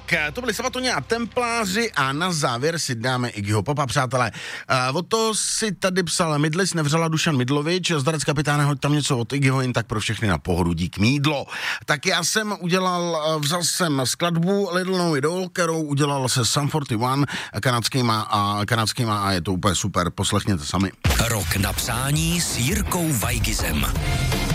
to byli Sabatoně a Templáři a na závěr si dáme Iggyho Popa, přátelé. O to si tady psal Mydlis, nevřela Dušan Mydlovič, zdarec kapitáne, hoď tam něco od Iggyho, jen tak pro všechny na pohodu, dík Mídlo. Tak já jsem vzal jsem skladbu Little No Idol, kterou udělal se Sum 41 kanadskýma a je to úplně super, poslechněte sami. Rok na přání s Jirkou Weigizem.